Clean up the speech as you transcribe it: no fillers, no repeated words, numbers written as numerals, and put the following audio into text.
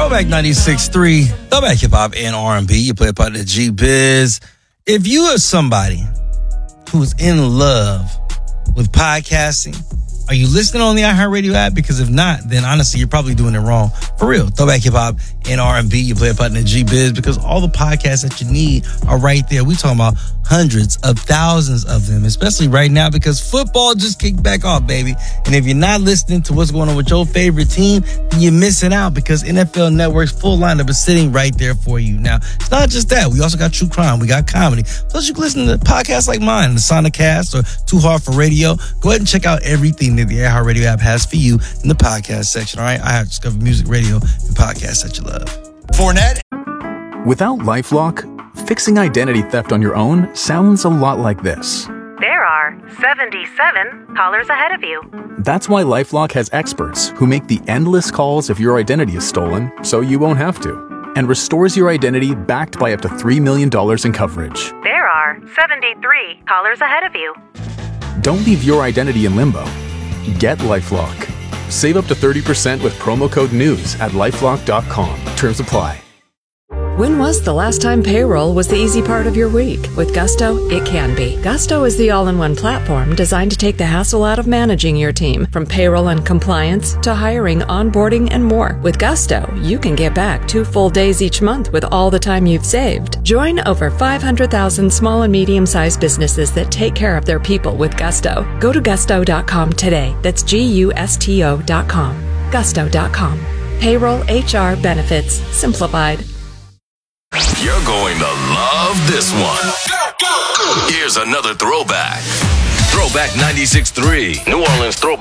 Throwback 96.3, Throwback Hip Hop and R&B. You play part of the G-Biz. If you are somebody who's in love with podcasting, are you listening on the iHeartRadio app? Because if not, then honestly, you're probably doing it wrong. For real, Throwback Hip Hop and R&B, you play a part in the G-Biz, because all the podcasts that you need are right there. We talking about hundreds of thousands of them, especially right now because football just kicked back off, baby. And if you're not listening to what's going on with your favorite team, then you're missing out, because NFL Network's full lineup is sitting right there for you. Now, it's not just that. We also got true crime. We got comedy. Plus, you can listen to podcasts like mine, the Sonicast or Too Hard for Radio. Go ahead and check out everything that the iHeartRadio app has for you in the podcast section. All right, I have discovered music, radio, and podcasts that you love. Fournette. Without LifeLock, fixing identity theft on your own sounds a lot like this. There are 77 callers ahead of you. That's why LifeLock has experts who make the endless calls if your identity is stolen, so you won't have to, and restores your identity backed by up to $3 million in coverage. There are 73 callers ahead of you. Don't leave your identity in limbo. Get LifeLock. Save up to 30% with promo code NEWS at LifeLock.com. Terms apply. When was the last time payroll was the easy part of your week? With Gusto, it can be. Gusto is the all-in-one platform designed to take the hassle out of managing your team, from payroll and compliance to hiring, onboarding, and more. With Gusto, you can get back 2 full days each month with all the time you've saved. Join over 500,000 small and medium-sized businesses that take care of their people with Gusto. Go to gusto.com today. That's GUSTO.com. Gusto.com. Payroll, HR, benefits, simplified. You're going to love this one. Here's another throwback. Throwback 96.3, New Orleans Throwback.